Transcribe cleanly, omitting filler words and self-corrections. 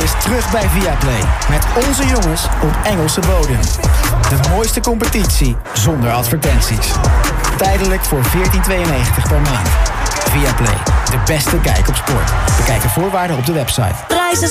is terug bij Viaplay. Met onze jongens op Engelse bodem. De mooiste competitie zonder advertenties. Tijdelijk voor €14,92 per maand. Viaplay, de beste kijk op sport. Bekijk de voorwaarden op de website.